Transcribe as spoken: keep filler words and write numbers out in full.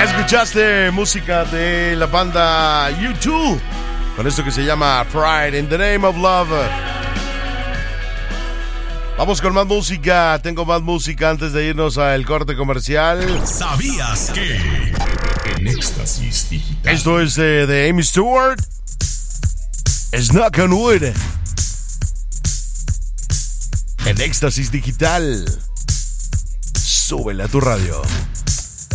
Escuchaste música de la banda U dos con esto que se llama Pride in the Name of Love. Vamos con más música. Tengo más música antes de irnos al corte comercial. ¿Sabías que? En Éxtasis Digital. Esto es de, de Amy Stewart. Knock on Wood. En Éxtasis Digital. Súbele a tu radio.